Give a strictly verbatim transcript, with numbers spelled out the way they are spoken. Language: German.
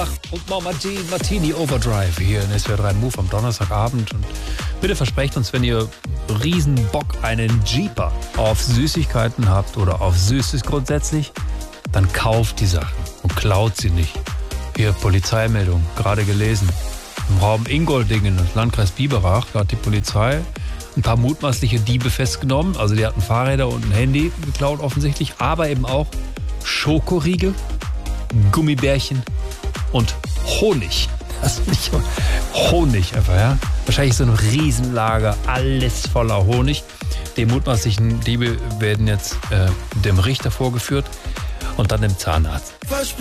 Und Mama G, Martini Overdrive hier in S W R drei Move am Donnerstagabend. Und bitte versprecht uns, wenn ihr riesen Bock, einen Jeeper auf Süßigkeiten habt oder auf Süßes grundsätzlich, dann kauft die Sachen und klaut sie nicht. Hier, Polizeimeldung, gerade gelesen. Im Raum Ingoldingen, Landkreis Biberach, da hat die Polizei ein paar mutmaßliche Diebe festgenommen. Also die hatten Fahrräder und ein Handy geklaut offensichtlich, aber eben auch Schokoriegel, Gummibärchen und Honig. Das ist nicht Honig einfach, ja. Wahrscheinlich so ein Riesenlager, alles voller Honig. Die mutmaßlichen Diebe werden jetzt äh, dem Richter vorgeführt und dann dem Zahnarzt.